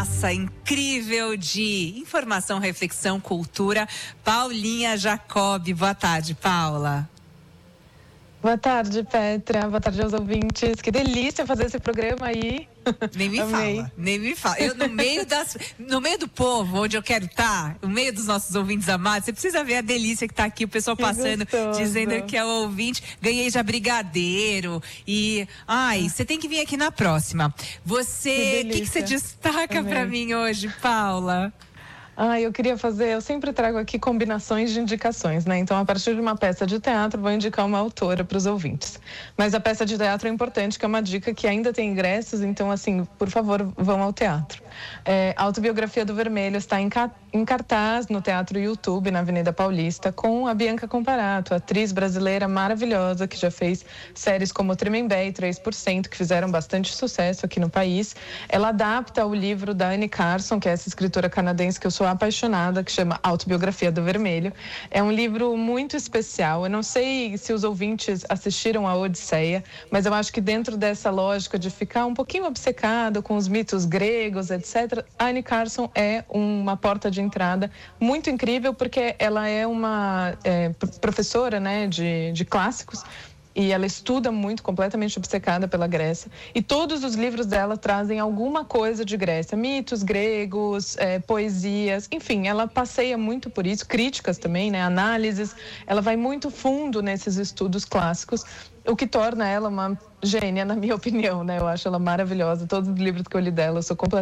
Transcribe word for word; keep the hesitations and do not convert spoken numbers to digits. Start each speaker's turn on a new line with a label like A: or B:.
A: Essa incrível de informação, reflexão, cultura, Paulinha Jacob. Boa tarde, Paula.
B: Boa tarde, Petra. Boa tarde aos ouvintes. Que delícia fazer esse programa aí.
A: Nem me
B: Amei.
A: fala, nem me fala. Eu, no meio das, no meio do povo, onde eu quero estar, no meio dos nossos ouvintes amados, você precisa ver a delícia que tá aqui, o pessoal
B: Que
A: passando,
B: gostoso.
A: dizendo que é o ouvinte. Ganhei já brigadeiro e, ai, você tem que vir aqui na próxima. Você, o que, que você destaca
B: Amei.
A: pra mim hoje, Paula?
B: Ah, eu queria fazer, eu sempre trago aqui combinações de indicações, né? Então, a partir de uma peça de teatro, vou indicar uma autora para os ouvintes. Mas a peça de teatro é importante, que é uma dica que ainda tem ingressos, então, assim, por favor, vão ao teatro. É, a Autobiografia do Vermelho está em, ca- em cartaz no Teatro YouTube, na Avenida Paulista, com a Bianca Comparato, atriz brasileira maravilhosa, que já fez séries como Tremembé e três por cento, que fizeram bastante sucesso aqui no país. Ela adapta o livro da Anne Carson, que é essa escritora canadense que eu sou apaixonada, que chama Autobiografia do Vermelho. É um livro muito especial. Eu não sei se os ouvintes assistiram a Odisseia, mas eu acho que dentro dessa lógica de ficar um pouquinho obcecado com os mitos gregos, etcétera, a Anne Carson é uma porta de entrada muito incrível, porque ela é uma é, professora, né, de, de clássicos, e ela estuda muito, completamente obcecada pela Grécia. E todos os livros dela trazem alguma coisa de Grécia. Mitos gregos, é, poesias, enfim, ela passeia muito por isso. Críticas também, né? Análises. Ela vai muito fundo nesses estudos clássicos, o que torna ela uma gênia, na minha opinião, né? Eu acho ela maravilhosa. Todos os livros que eu li dela, eu sou completamente